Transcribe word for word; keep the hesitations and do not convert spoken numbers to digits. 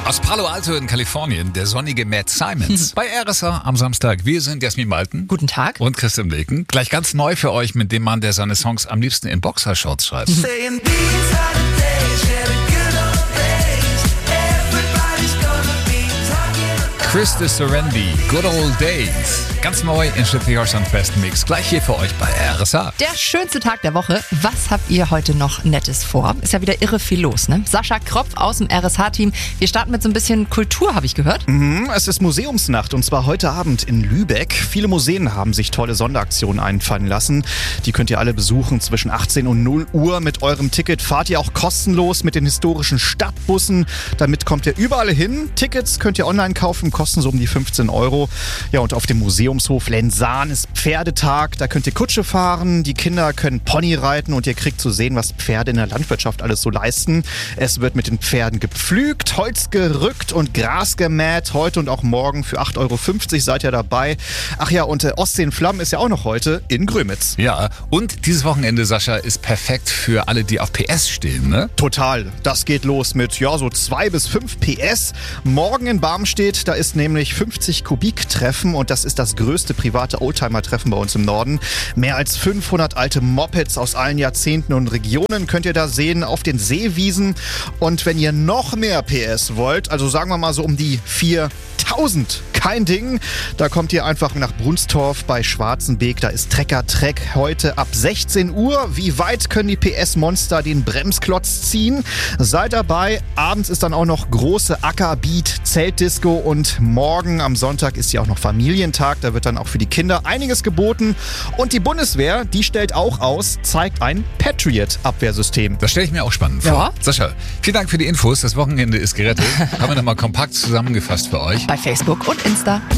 Aus Palo Alto in Kalifornien, der sonnige Matt Simons. Bei R S A am Samstag. Wir sind Jasmin Malten. Guten Tag. Und Christian Leken. Gleich ganz neu für euch mit dem Mann, der seine Songs am liebsten in Boxershorts schreibt. Chris de Serendi, Good Old Days. Ganz neu in Schlippi Horsans besten Mix. Gleich hier für euch bei R S A. Der schönste Tag der Woche. Was habt ihr heute noch Nettes vor? Ist ja wieder irre viel los, ne? Sascha Kropf aus dem R S H-Team. Wir starten mit so ein bisschen Kultur, habe ich gehört. Mhm, es ist Museumsnacht und zwar heute Abend in Lübeck. Viele Museen haben sich tolle Sonderaktionen einfallen lassen. Die könnt ihr alle besuchen zwischen achtzehn und null Uhr. Mit eurem Ticket fahrt ihr auch kostenlos mit den historischen Stadtbussen. Damit kommt ihr überall hin. Tickets könnt ihr online kaufen, kosten so um die fünfzehn Euro. Ja, und auf dem Museumshof Lensahn ist Pferdetag. Da könnt ihr Kutsche fahren, die Kinder können Pony reiten und ihr kriegt zu sehen, was Pferde in der Landwirtschaft alles so leisten. Es wird mit den Pferden gepflügt, Holz gerückt und Gras gemäht. Heute und auch morgen für acht Euro fünfzig seid ihr dabei. Ach ja, und äh, Ostsee in Flammen ist ja auch noch heute in Grömitz. Ja, und dieses Wochenende, Sascha, ist perfekt für alle, die auf P S stehen, ne? Total. Das geht los mit, ja, so zwei bis fünf P S. Morgen in Barmstedt, da ist nämlich fünfzig Kubik-Treffen und das ist das größte private Oldtimer-Treffen bei uns im Norden. Mehr als fünfhundert alte Mopeds aus allen Jahrzehnten und Regionen könnt ihr da sehen auf den Seewiesen. Und wenn ihr noch mehr P S wollt, also sagen wir mal so um die viertausend, kein Ding, da kommt ihr einfach nach Brunstorf bei Schwarzenbeek. Da ist Trecker-Treck heute ab sechzehn Uhr. Wie weit können die P S-Monster den Bremsklotz ziehen? Seid dabei. Abends ist dann auch noch große Ackerbeat, Zeltdisco und morgen am Sonntag ist ja auch noch Familientag. Da wird dann auch für die Kinder einiges geboten. Und die Bundeswehr, die stellt auch aus, zeigt ein Patriot-Abwehrsystem. Das stelle ich mir auch spannend vor. Ja. Sascha, vielen Dank für die Infos. Das Wochenende ist gerettet. Haben wir nochmal kompakt zusammengefasst für euch. Bei Facebook und Insta.